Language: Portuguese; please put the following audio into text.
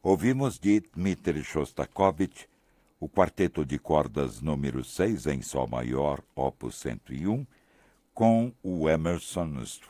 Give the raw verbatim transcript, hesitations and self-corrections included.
Ouvimos de Dmitri Shostakovich o quarteto de cordas número seis em Sol maior, opus cento e um, com o Emerson